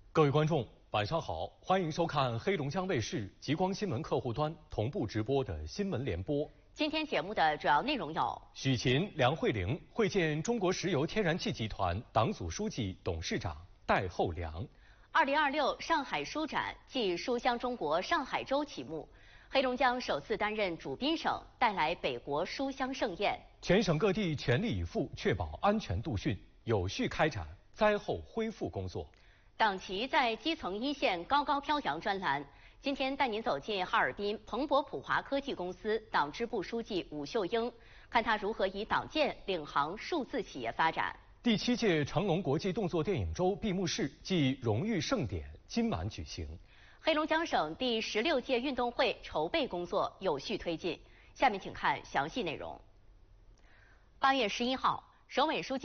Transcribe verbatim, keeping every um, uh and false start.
各位观众，晚上好，欢迎收看黑龙江卫视极光新闻客户端同步直播的新闻联播。 今天节目的主要内容有： 许勤、梁慧玲会见中国石油天然气集团党组书记、董事长戴厚良。 二零二六上海书展暨书香中国上海周启幕，黑龙江首次担任主宾省，带来北国书香盛宴。 全省各地全力以赴，确保安全度汛，有序开展灾后恢复工作。 党旗在基层一线高高飘扬专栏，今天带您走进哈尔滨彭博普华科技公司党支部书记武秀英，看他如何以党建领航数字企业发展。 第七届成龙国际动作电影周闭幕式暨荣誉盛典今晚举行。 黑龙江省第十六届运动会筹备工作有序推进，下面请看详细内容。八月十一号，省委书记。